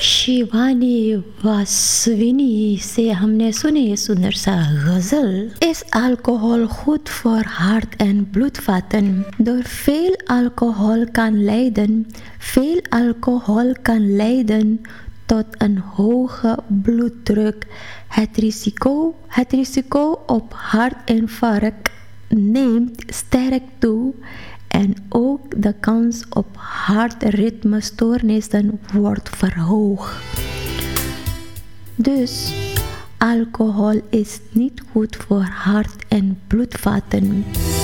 शिवानी वासविनी से हमने सुने ये सुंदर सा गजल. Is alcohol goed voor hart- en bloedvaten? Door veel alcohol kan leiden tot een hoge bloeddruk. Het risico op hartinfarct neemt sterk toe en ook de kans op hartritmestoornissen wordt verhoogd. Dus alcohol is niet goed voor hart- en bloedvaten.